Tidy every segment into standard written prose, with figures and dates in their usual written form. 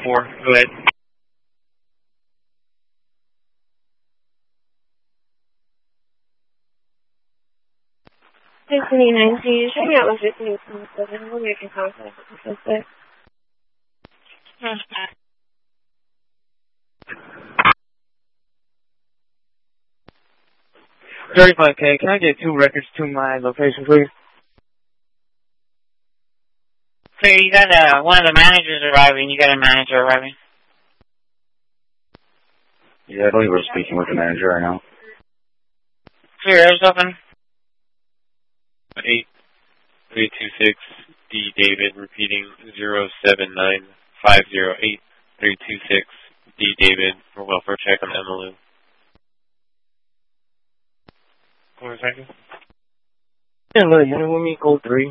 4. Go ahead. Destiny 19, show me out my 15 7. We're making contact with the suspect. 35K, can I get 2 records to my location, please? So you got one of the managers arriving. You got a manager arriving. Yeah, I believe we're speaking with the manager right now. Clear air's open. 8326 D. David, repeating 079508326 D. David for welfare check on Emily. 1 second. Hello, unit with me, code 3.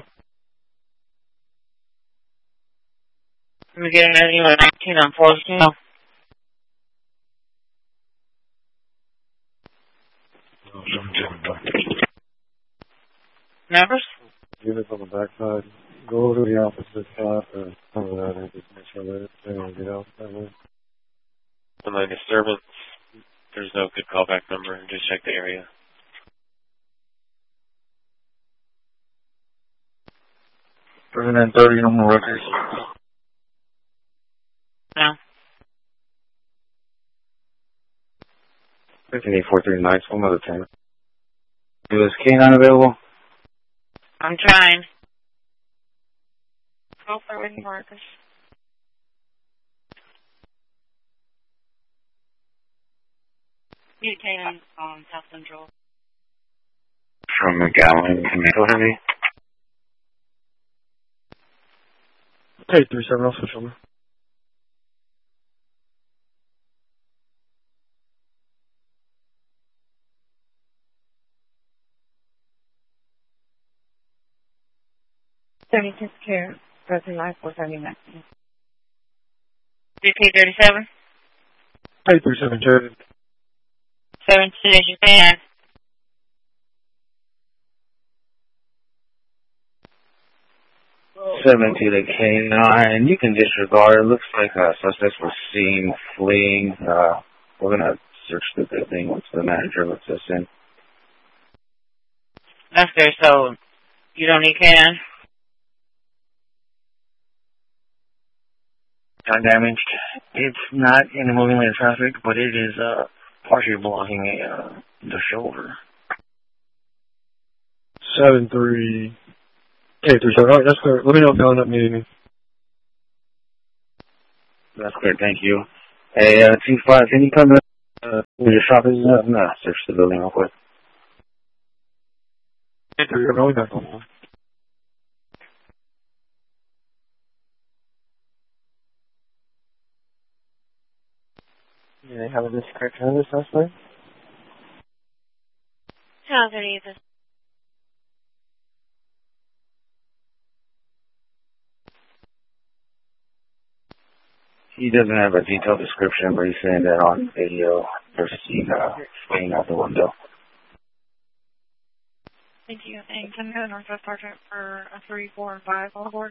Let me get another unit 19 on 4. Numbers? Units on the backside. Go to the opposite side and some of that and just make sure that they get out that way. Online disturbance. There's no good callback number. Just check the area. President 30, no more records. No. 15843 one other 10. Is K9 available? I'm trying. Call for written markers. You can on South Central. From McGowan, Commando Heavy. Hey, 37, I'll switch over. Care, Broken Life 479. DK37? Hey, 37, Jared. 72 as you can. To the K9. You can disregard. It looks like suspects were seen fleeing. We're going to search the building once the manager lets us in. That's good, so you don't need K9? Damaged. It's not in the moving lane of traffic, but it is partially blocking the shoulder. 7-3. Hey, 37. All right, that's clear. Let me know if y'all end up needing me. That's clear, thank you. Hey, 25, can you come in with your shopping? Search the building real quick. Hey, 37, I'll be back on. Do they have a description of the suspect? How's it either? He doesn't have a detailed description, but he's saying that on video they're seen fleeing out the window. Thank you. And can I go to Northwest Sergeant for a 3, 4, and 5 on board?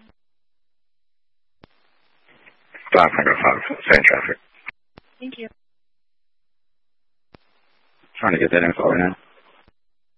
505, same traffic. Thank you. Trying to get that info right now.